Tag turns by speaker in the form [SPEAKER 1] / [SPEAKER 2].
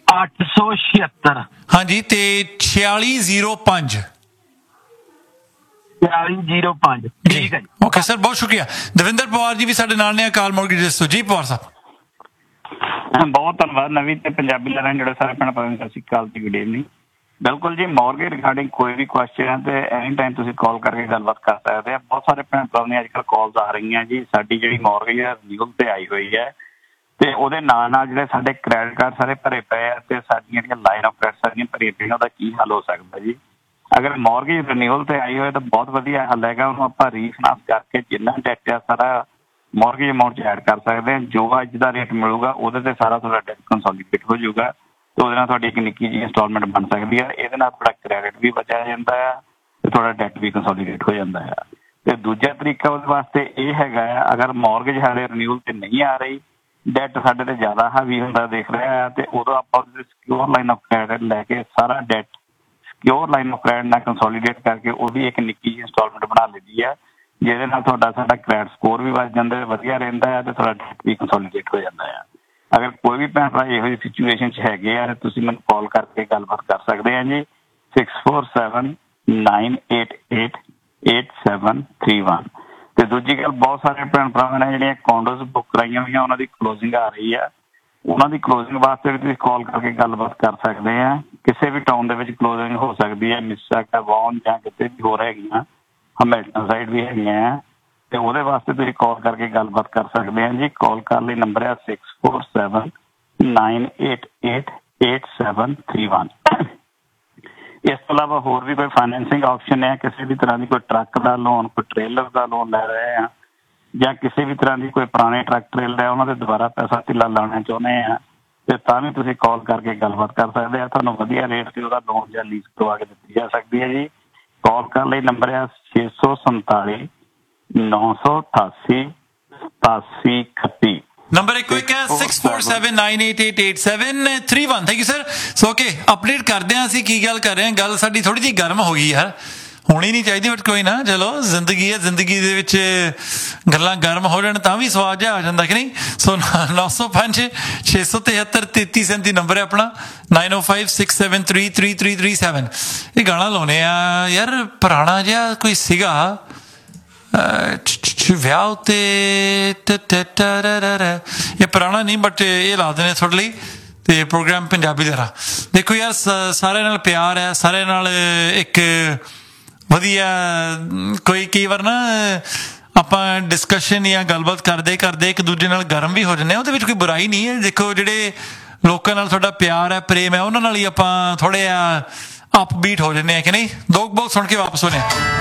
[SPEAKER 1] 876।
[SPEAKER 2] ਹਾਂਜੀ, ਤੇ 4605।
[SPEAKER 1] 4605 ਠੀਕ ਹੈ ਜੀ।
[SPEAKER 2] ਓਕੇ ਸਰ, ਬਹੁਤ ਸ਼ੁਕਰੀਆ। ਦਵਿੰਦਰ ਪਵਾਰ ਜੀ ਵੀ ਸਾਡੇ ਨਾਲ ਨੇ ਅਕਾਲ ਮੋਰਗੇਜ ਤੋਂ। ਜੀ ਪਵਾਰ ਸਾਹਿਬ,
[SPEAKER 3] ਬਹੁਤ ਧੰਨਵਾਦ। ਨਵੀਂ ਤੇ ਪੰਜਾਬੀ ਲਹਿਰਾਂ ਜਿਹੜੇ ਸਾਰੇ ਭੈਣ ਭਰਾਵਾਂ ਨੂੰ ਸਤਿ ਸ਼੍ਰੀ ਅਕਾਲ ਤੇ ਗੁੱਡ ਈਵਨਿੰਗ। ਬਿਲਕੁਲ ਜੀ, ਮੌਰਗੇਜ ਰਿਗਾਰਡਿੰਗ ਕੋਈ ਵੀ ਕੁਐਸਚਨ ਹੈ ਤੇ ਐਨੀ ਟਾਈਮ ਤੁਸੀਂ ਕਾਲ ਕਰਕੇ ਗੱਲਬਾਤ ਕਰ ਸਕਦੇ ਆ। ਬਹੁਤ ਸਾਰੇ ਭੈਣ ਭਰਾਵਾਂ ਦੀਆਂ ਅੱਜ ਕੱਲ੍ਹ ਕਾਲਸ ਆ ਰਹੀਆਂ ਜੀ। ਸਾਡੀ ਜਿਹੜੀ ਮੌਰਗੇਜ ਹੈ ਰਿਨਿਊਅਲ ਤੇ ਆਈ ਹੋਈ ਹੈ ਤੇ ਉਹਦੇ ਨਾਲ ਨਾਲ ਜਿਹੜੇ ਸਾਡੇ ਕ੍ਰੈਡਿਟ ਕਾਰਡ ਸਾਰੇ ਭਰੇ ਪਏ ਆ ਤੇ ਸਾਡੀਆਂ ਜਿਹੜੀਆਂ ਲਾਈਨ ਆਫ ਕ੍ਰੈਡਿਟ ਸਾਰੀਆਂ ਭਰੀਆਂ ਪਈਆਂ, ਉਹਦਾ ਕੀ ਹੱਲ ਹੋ ਸਕਦਾ ਜੀ? ਅਗਰ ਮੌਰਗੇਜ ਰਿਨਿਊਅਲ ਤੇ ਆਈ ਹੋਏ ਤਾਂ ਬਹੁਤ ਵਧੀਆ ਹੱਲ ਹੈਗਾ। ਉਹਨੂੰ ਆਪਾਂ ਰੀਫਾਈਨਾਂਸ ਕਰਕੇ ਜਿੰਨਾ ਡੈਟ ਆ ਸਾਰਾ ਮੌਰਗੇਜ ਅਮਾਊਂਟ 'ਚ ਐਡ ਕਰ ਸਕਦੇ ਹਾਂ। ਜੋ ਅੱਜ ਦਾ ਰੇਟ ਮਿਲੂਗਾ ਉਹਦੇ ਤੇ ਸਾਰਾ ਤੁਹਾਡਾ ਡੈਟ ਕੰਸੋਲੀਡੇਟ ਹੋ ਜਾਊਗਾ ਤੇ ਉਹਦੇ ਨਾਲ ਤੁਹਾਡੀ ਇੱਕ ਨਿੱਕੀ ਜਿਹੀ ਇੰਸਟਾਲਮੈਂਟ ਬਣ ਸਕਦੀ ਹੈ। ਇਹਦੇ ਨਾਲ ਤੁਹਾਡਾ ਕ੍ਰੈਡਿਟ ਵੀ ਬਚਿਆ ਜਾਂਦਾ ਆ ਤੇ ਤੁਹਾਡਾ ਡੈਟ ਵੀ ਕੰਸੋਲੀਡੇਟ ਹੋ ਜਾਂਦਾ ਆ। ਤੇ ਦੂਜਾ ਤਰੀਕਾ ਉਹਦੇ ਵਾਸਤੇ ਇਹ ਹੈਗਾ ਆ, ਅਗਰ ਮੌਰਗੇਜ ਹਾਲੇ ਰਿਨਿਊਅਲ ਤੇ ਨਹੀਂ ਆ ਰਹੀ, ਡੈਟ ਸਾਡੇ ਤੇ ਜ਼ਿਆਦਾ ਹਾਵੀ ਹੁੰਦਾ ਦੇਖ ਰਿਹਾ ਆ, ਤੇ ਉਦੋਂ ਆਪਾਂ ਉਹਦੇ ਸਿਕਿਉਰ ਲਾਈਨ ਆਫ ਕ੍ਰੈਡਿਟ ਲੈ ਕੇ ਸਾਰਾ that secure line of credit ਨਾਲ ਕੰਸੋਲੀਡੇਟ ਕਰਕੇ ਉਹਦੀ ਇੱਕ ਨਿੱਕੀ ਜਿਹੀ ਇੰਸਟਾਲਮੈਂਟ ਬਣਾ ਲਈਦੀ ਹੈ, ਜਿਹਦੇ ਨਾਲ ਸਾਡਾ ਕ੍ਰੈਡਿਟ ਸਕੋਰ ਵੀ ਵੱਧ ਜਾਂਦਾ, ਵਧੀਆ ਰਹਿੰਦਾ ਹੈ ਤੇ ਤੁਹਾਡਾ ਡੈਟ ਵੀ ਕੰਸੋਲੀਡੇਟ ਹੋ ਜਾਂਦਾ ਆ। ਅਗਰ ਕੋਈ ਵੀ ਭੈਣ ਭਰਾ ਇਹੋ ਜਿਹੀ ਸਿਚੁਏਸ਼ਨ 'ਚ ਹੈਗੇ ਆ ਤੁਸੀਂ ਮੈਨੂੰ ਕਾਲ ਕਰਕੇ ਗੱਲਬਾਤ ਕਰ ਸਕਦੇ ਆ ਜੀ। 6479888731। ਤੇ ਦੂਜੀ ਗੱਲ, ਬਹੁਤ ਸਾਰੇ ਭੈਣ ਭਰਾਵਾਂ ਨੇ ਜਿਹੜੀਆਂ ਕੌਂਡੋਜ਼ ਬੁੱਕ ਕਰਾਈਆਂ ਹੋਈਆਂ ਉਹਨਾਂ ਦੀ ਕਲੋਜ਼ਿੰਗ ਆ ਰਹੀ ਆ। ਉਹਨਾਂ ਦੀ ਕਲੋਜ਼ਿੰਗ ਵਾਸਤੇ ਵੀ ਤੁਸੀਂ ਕਾਲ ਕਰਕੇ ਗੱਲਬਾਤ ਕਰ ਸਕਦੇ ਆ। ਕਿਸੇ ਵੀ ਟਾਊਨ ਦੇ ਵਿੱਚ ਕਲੋਜ਼ਿੰਗ ਹੋ ਸਕਦੀ ਹੈ, ਮਿਸਿਸਾਗਾ, ਵੌਨ ਜਾਂ ਕਿਤੇ ਵੀ ਹੋਰ ਹੈਗੀਆਂ, ਹਮਿਲਟਨ ਸਾਈਡ ਵੀ ਹੈਗੀਆਂ ਆ, ਤੇ ਉਹਦੇ ਵਾਸਤੇ ਤੁਸੀਂ ਕਾਲ ਕਰਕੇ ਗੱਲਬਾਤ ਕਰ ਸਕਦੇ ਆ ਜੀ। ਕਾਲ ਕਰਨ ਲਈ ਨੰਬਰ ਹੈ 6479888731। ਇਸ ਤੋਂ ਇਲਾਵਾ ਹੋਰ ਵੀ ਕੋਈ ਫਾਈਨੈਂਸਿੰਗ ਆਪਸ਼ਨ ਹੈ, ਕਿਸੇ ਵੀ ਤਰ੍ਹਾਂ ਦੀ ਕੋਈ ਟਰੱਕ ਦਾ ਲੋਨ, ਕੋਈ ਟ੍ਰੇਲਰ ਦਾ ਲੋਨ ਲੈ ਰਹੇ ਆ, ਜਾਂ ਕਿਸੇ ਵੀ ਤਰ੍ਹਾਂ ਦੀ ਕੋਈ ਪੁਰਾਣੇ ਟਰੱਕ ਟ੍ਰੇਲਰ ਹੈ ਉਹਨਾਂ ਦੇ ਦੁਬਾਰਾ ਪੈਸਾ ਧਿੱਲਾ ਲਾਉਣਾ ਚਾਹੁੰਦੇ ਆ, ਤੇ ਤਾਂ ਵੀ ਤੁਸੀਂ ਕਾਲ ਕਰਕੇ ਗੱਲਬਾਤ ਕਰ ਸਕਦੇ ਆ। ਤੁਹਾਨੂੰ ਵਧੀਆ ਰੇਟ ਤੇ ਉਹਦਾ ਲੋਨ ਜਾਂ ਲੀਜ਼ ਕਰਵਾ ਕੇ ਦਿੱਤੀ ਜਾ ਸਕਦੀ ਹੈ ਜੀ। ਕਾਲ ਕਰਨ ਲਈ ਨੰਬਰ ਹੈ 647-988-8731।
[SPEAKER 2] ਨੰਬਰ ਇੱਕ ਹੈ 6479888731। Thank you sir. So okay, update ਕਰਦੇ ਹਾਂ ਅਸੀਂ ਕੀ ਗੱਲ ਕਰ ਰਹੇ ਹਾਂ। ਗੱਲ ਸਾਡੀ ਥੋੜੀ ਜਿਹੀ ਗਰਮ ਹੋ ਗਈ ਯਾਰ, ਹੋਣੀ ਨਹੀਂ ਚਾਹੀਦੀ ਬਟ ਕੋਈ ਨਾ, ਚਲੋ ਜ਼ਿੰਦਗੀ ਹੈ, ਜ਼ਿੰਦਗੀ ਦੇ ਵਿੱਚ ਗੱਲਾਂ ਗਰਮ ਹੋ ਜਾਣ ਤਾਂ ਵੀ ਸਵਾਦ ਜਿਹਾ ਆ ਜਾਂਦਾ ਕਿ ਨਹੀਂ। ਸੋ 905-673-3337 ਨੰਬਰ ਹੈ ਆਪਣਾ, 9056733337। ਇਹ ਗਾਣਾ ਲਾਉਣੇ ਆ ਯਾਰ, ਪੁਰਾਣਾ ਜਿਹਾ ਕੋਈ ਸੀਗਾ ਵਿਆਹ ਉੱਤੇ, ਇਹ ਪੁਰਾਣਾ ਨਹੀਂ ਬਟ ਇਹ ਲਾ ਦੇਣੇ ਤੁਹਾਡੇ ਲਈ ਤੇ ਪ੍ਰੋਗਰਾਮ ਪੰਜਾਬੀ ਲਹਿਰਾਂ। ਦੇਖੋ ਯਾਰ, ਸਾਰਿਆਂ ਨਾਲ ਪਿਆਰ ਹੈ, ਸਾਰਿਆਂ ਨਾਲ ਇੱਕ ਵਧੀਆ ਕੋਈ ਕਈ ਵਾਰ ਨਾ ਆਪਾਂ ਡਿਸਕਸ਼ਨ ਜਾਂ ਗੱਲਬਾਤ ਕਰਦੇ ਕਰਦੇ ਇੱਕ ਦੂਜੇ ਨਾਲ ਗਰਮ ਵੀ ਹੋ ਜਾਂਦੇ ਹਾਂ, ਉਹਦੇ ਵਿੱਚ ਕੋਈ ਬੁਰਾਈ ਨਹੀਂ ਹੈ। ਦੇਖੋ ਜਿਹੜੇ ਲੋਕਾਂ ਨਾਲ ਤੁਹਾਡਾ ਪਿਆਰ ਹੈ, ਪ੍ਰੇਮ ਹੈ, ਉਹਨਾਂ ਨਾਲ ਹੀ ਆਪਾਂ ਥੋੜ੍ਹੇ ਜਿਹਾ ਅਪਬੀਟ ਹੋ ਜਾਂਦੇ ਹਾਂ ਕਿ ਨਹੀਂ। ਦੋ ਬਹੁਤ ਸੁਣ ਕੇ ਵਾਪਸ ਹੋਣੇ।